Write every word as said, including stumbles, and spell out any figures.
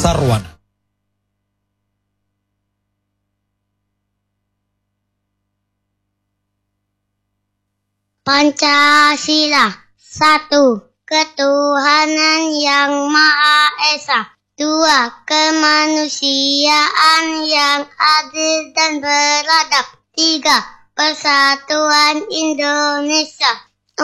Sarwana. Pancasila. Satu, ketuhanan yang Maha Esa. Dua, kemanusiaan yang adil dan beradab. Tiga, persatuan Indonesia.